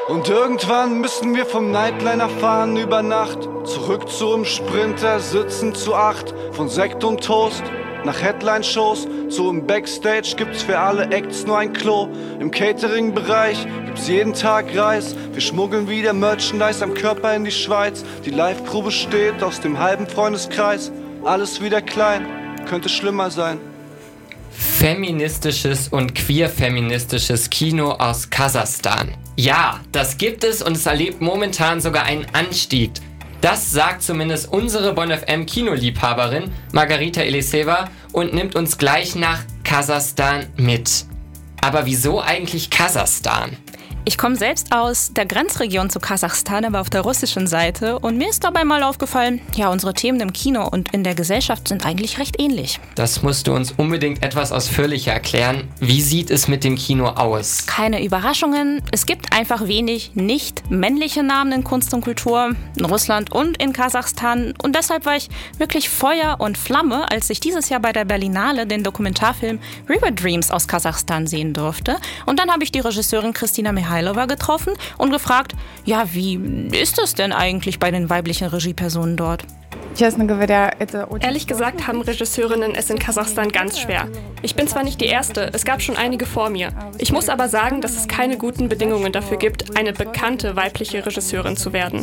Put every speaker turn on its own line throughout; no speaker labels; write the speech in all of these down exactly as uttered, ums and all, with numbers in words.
Und irgendwann müssen wir vom Nightliner fahren über Nacht. Zurück zum Sprinter, sitzen zu acht. Von Sekt und Toast nach Headline-Shows. So im Backstage gibt's für alle Acts nur ein Klo. Im Catering-Bereich gibt's jeden Tag Reis. Wir schmuggeln wieder Merchandise am Körper in die Schweiz. Die Live-Crew besteht aus dem halben Freundeskreis. Alles wieder klein, könnte schlimmer sein.
Feministisches und queer-feministisches Kino aus Kasachstan. Ja, das gibt es und es erlebt momentan sogar einen Anstieg. Das sagt zumindest unsere Bonn F M Kinoliebhaberin Margarita Eliseva und nimmt uns gleich nach Kasachstan mit. Aber wieso eigentlich Kasachstan?
Ich komme selbst aus der Grenzregion zu Kasachstan, aber auf der russischen Seite. Und mir ist dabei mal aufgefallen, ja, unsere Themen im Kino und in der Gesellschaft sind eigentlich recht ähnlich.
Das musst du uns unbedingt etwas ausführlicher erklären. Wie sieht es mit dem Kino aus?
Keine Überraschungen. Es gibt einfach wenig nicht männliche Namen in Kunst und Kultur, in Russland und in Kasachstan. Und deshalb war ich wirklich Feuer und Flamme, als ich dieses Jahr bei der Berlinale den Dokumentarfilm River Dreams aus Kasachstan sehen durfte. Und dann habe ich die Regisseurin Kristina Mihailova getroffen und gefragt, ja, wie ist es denn eigentlich bei den weiblichen Regiepersonen dort?
Ehrlich gesagt haben Regisseurinnen es in Kasachstan ganz schwer. Ich bin zwar nicht die Erste, es gab schon einige vor mir. Ich muss aber sagen, dass es keine guten Bedingungen dafür gibt, eine bekannte weibliche Regisseurin zu werden.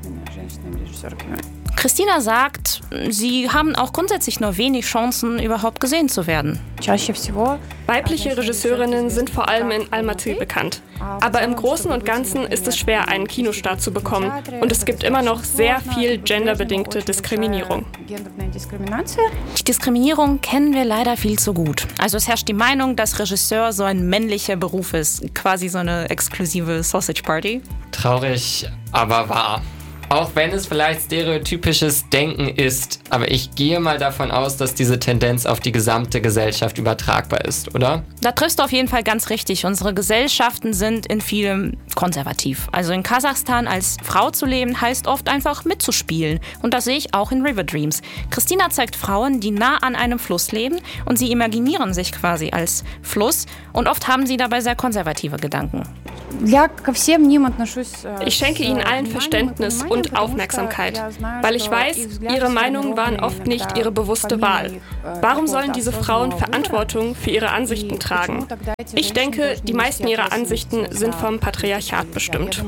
Christina sagt, sie haben auch grundsätzlich nur wenig Chancen, überhaupt gesehen zu werden.
Weibliche Regisseurinnen sind vor allem in Almaty bekannt. Aber im Großen und Ganzen ist es schwer, einen Kinostart zu bekommen. Und es gibt immer noch sehr viel genderbedingte Diskriminierung.
Die Diskriminierung kennen wir leider viel zu gut. Also es herrscht die Meinung, dass Regisseur so ein männlicher Beruf ist. Quasi so eine exklusive Sausage Party.
Traurig, aber wahr. Auch wenn es vielleicht stereotypisches Denken ist, aber ich gehe mal davon aus, dass diese Tendenz auf die gesamte Gesellschaft übertragbar ist, oder?
Da triffst du auf jeden Fall ganz richtig. Unsere Gesellschaften sind in vielem konservativ. Also in Kasachstan als Frau zu leben, heißt oft einfach mitzuspielen. Und das sehe ich auch in River Dreams. Christina zeigt Frauen, die nah an einem Fluss leben und sie imaginieren sich quasi als Fluss. Und oft haben sie dabei sehr konservative Gedanken.
Ich schenke ihnen allen Verständnis und Aufmerksamkeit, weil ich weiß, ihre Meinungen waren oft nicht ihre bewusste Wahl. Warum sollen diese Frauen Verantwortung für ihre Ansichten tragen? Ich denke, die meisten ihrer Ansichten sind vom Patriarchat bestimmt.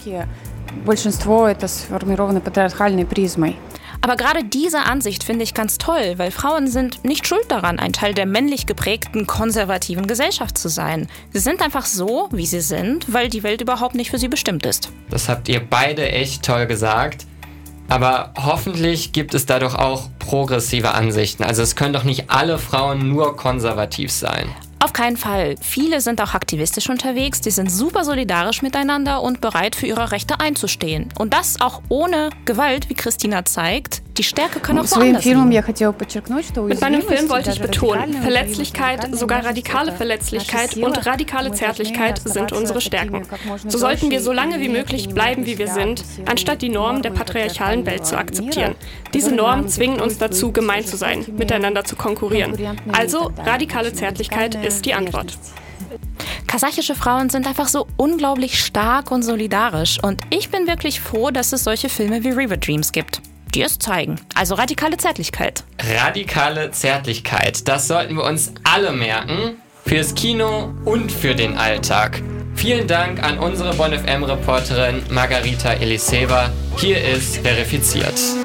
Aber gerade diese Ansicht finde ich ganz toll, weil Frauen sind nicht schuld daran, ein Teil der männlich geprägten, konservativen Gesellschaft zu sein. Sie sind einfach so, wie sie sind, weil die Welt überhaupt nicht für sie bestimmt ist.
Das habt ihr beide echt toll gesagt. Aber hoffentlich gibt es dadurch auch progressive Ansichten. Also es können doch nicht alle Frauen nur konservativ sein.
Auf keinen Fall. Viele sind auch aktivistisch unterwegs, die sind super solidarisch miteinander und bereit, für ihre Rechte einzustehen. Und das auch ohne Gewalt, wie Christina zeigt. Die Stärke kann auch woanders liegen.
Mit meinem Film wollte ich betonen, Verletzlichkeit, sogar radikale Verletzlichkeit und radikale Zärtlichkeit sind unsere Stärken. So sollten wir so lange wie möglich bleiben, wie wir sind, anstatt die Normen der patriarchalen Welt zu akzeptieren. Diese Normen zwingen uns dazu, gemein zu sein, miteinander zu konkurrieren. Also, radikale Zärtlichkeit ist die Antwort.
Kasachische Frauen sind einfach so unglaublich stark und solidarisch. Und ich bin wirklich froh, dass es solche Filme wie River Dreams gibt, die es zeigen. Also radikale Zärtlichkeit.
Radikale Zärtlichkeit, das sollten wir uns alle merken. Fürs Kino und für den Alltag. Vielen Dank an unsere Bonn F M-Reporterin Margarita Eliseva. Hier ist Verifiziert.